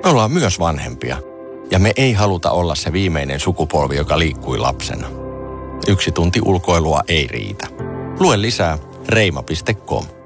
Me ollaan myös vanhempia. Ja me ei haluta olla se viimeinen sukupolvi, joka liikkui lapsena. 1 tunti ulkoilua ei riitä. Lue lisää reima.com.